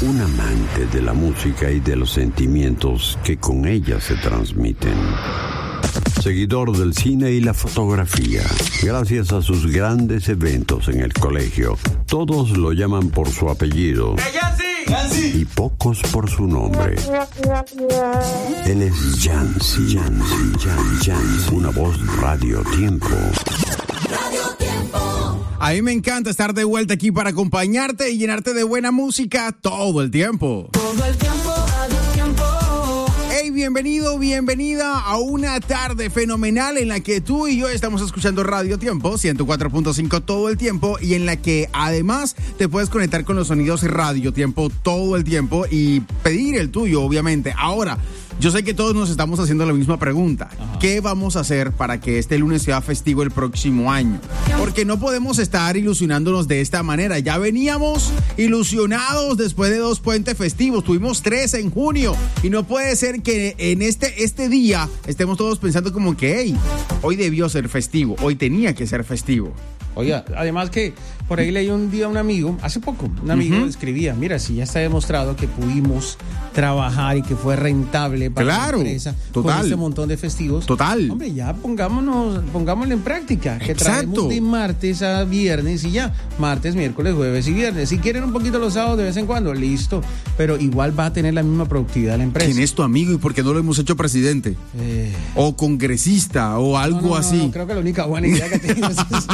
un amante de la música y de los sentimientos que con ella se transmiten. Seguidor del cine y la fotografía. Gracias a sus grandes eventos en el colegio, todos lo llaman por su apellido. Y pocos por su nombre. Él es Yancy, una voz Radio Tiempo. A mí me encanta estar de vuelta aquí para acompañarte y llenarte de buena música todo el tiempo. Todo el tiempo, Radio Tiempo. Hey, bienvenida a una tarde fenomenal en la que tú y yo estamos escuchando Radio Tiempo 104.5 todo el tiempo y en la que además te puedes conectar con los sonidos Radio Tiempo todo el tiempo y pedir el tuyo, obviamente. Ahora, yo sé que todos nos estamos haciendo la misma pregunta. Ajá. ¿Qué vamos a hacer para que este lunes sea festivo el próximo año? Porque no podemos estar ilusionándonos de esta manera. Ya veníamos ilusionados después de 2 puentes festivos. Tuvimos 3 en junio. Y no puede ser que en este día estemos todos pensando como que, hey, hoy debió ser festivo. Hoy tenía que ser festivo. Oiga, además que por ahí leí un día a un amigo, hace poco, un amigo escribía, mira, si ya está demostrado que pudimos trabajar y que fue rentable para la empresa con este montón de festivos. Total. Hombre, ya pongámoslo en práctica, que Exacto. traemos de martes a viernes y ya, martes, miércoles, jueves y viernes. Si quieren un poquito los sábados de vez en cuando, listo, pero igual va a tener la misma productividad la empresa. ¿Quién es tu amigo y por qué no lo hemos hecho presidente? O congresista o algo así. No, creo que la única buena idea que tengo es